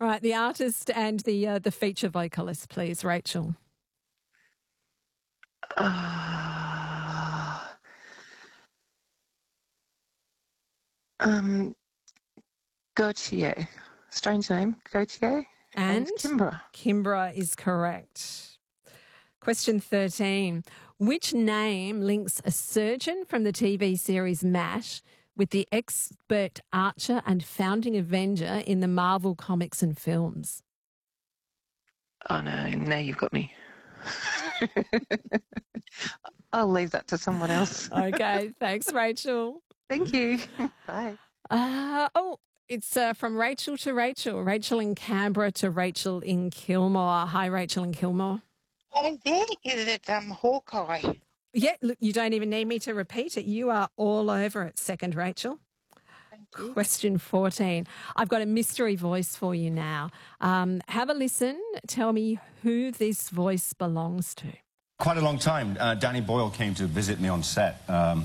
Right, the artist and the feature vocalist, please, Rachel. Uh, um, Gautier. Strange name. Gautier. And Kimbra. Kimbra is correct. Question 13. Which name links a surgeon from the TV series MASH with the expert archer and founding Avenger in the Marvel comics and films? Oh, no, now you've got me. I'll leave that to someone else. Okay, thanks, Rachel. Thank you. Bye. It's from Rachel to Rachel. Rachel in Canberra to Rachel in Kilmore. Hi, Rachel in Kilmore. Oh, there is it, Hawkeye. Yeah, look, you don't even need me to repeat it. You are all over it, second Rachel. Thank you. Question 14. I've got a mystery voice for you now. Have a listen. Tell me who this voice belongs to. Quite a long time. Danny Boyle came to visit me on set.